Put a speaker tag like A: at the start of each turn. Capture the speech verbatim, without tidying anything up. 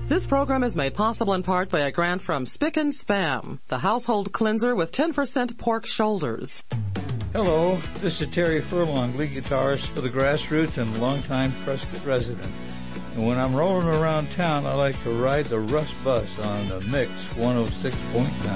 A: This program is made possible in part by a grant from Spick and Spam, the household cleanser with ten percent pork shoulders.
B: Hello, this is Terry Furlong, lead guitarist for the Grassroots and longtime Prescott resident. And when I'm rolling around town, I like to ride the Russ Bus on the Mix one oh six point nine.